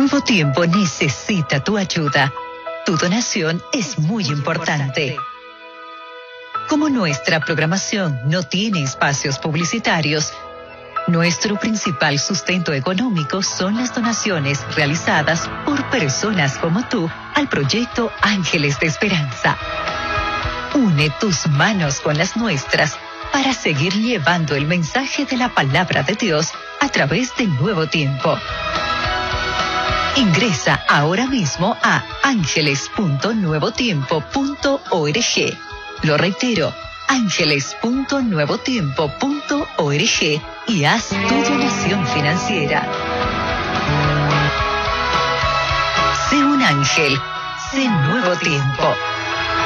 Nuevo Tiempo necesita tu ayuda. Tu donación es muy importante. Como nuestra programación no tiene espacios publicitarios, nuestro principal sustento económico son las donaciones realizadas por personas como tú al proyecto Ángeles de Esperanza. Une tus manos con las nuestras para seguir llevando el mensaje de la palabra de Dios a través de Nuevo Tiempo. Ingresa ahora mismo a angeles.nuevotiempo.org. Lo reitero, angeles.nuevotiempo.org y haz tu donación financiera. Sé un ángel, sé Nuevo Tiempo.